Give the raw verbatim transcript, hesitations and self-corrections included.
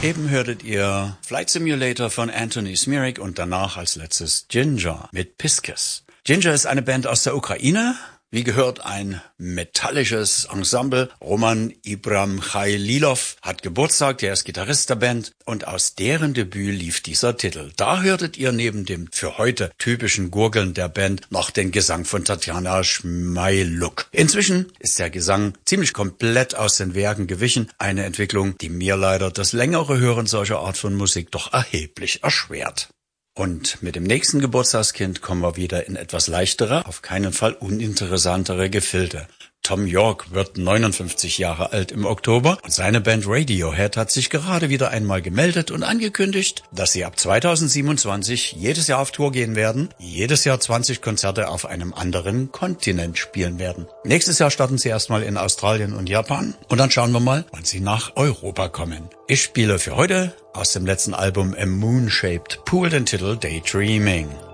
Eben hörtet ihr Flight Simulator von Anthony Smirik und danach als letztes Ginger mit Pisces. Ginger ist eine Band aus der Ukraine. Wie gehört, ein metallisches Ensemble. Roman Ibramchaililov hat Geburtstag, der ist Gitarrist der Band und aus deren Debüt lief dieser Titel. Da hörtet ihr neben dem für heute typischen Gurgeln der Band noch den Gesang von Tatjana Schmeiluk. Inzwischen ist der Gesang ziemlich komplett aus den Werken gewichen, eine Entwicklung, die mir leider das längere Hören solcher Art von Musik doch erheblich erschwert. Und mit dem nächsten Geburtstagskind kommen wir wieder in etwas leichtere, auf keinen Fall uninteressantere Gefilde. Tom York wird neunundfünfzig Jahre alt im Oktober und seine Band Radiohead hat sich gerade wieder einmal gemeldet und angekündigt, dass sie ab zweitausendsiebenundzwanzig jedes Jahr auf Tour gehen werden, jedes Jahr zwanzig Konzerte auf einem anderen Kontinent spielen werden. Nächstes Jahr starten sie erstmal in Australien und Japan und dann schauen wir mal, wann sie nach Europa kommen. Ich spiele für heute aus dem letzten Album A Moon-Shaped Pool den Titel Daydreaming.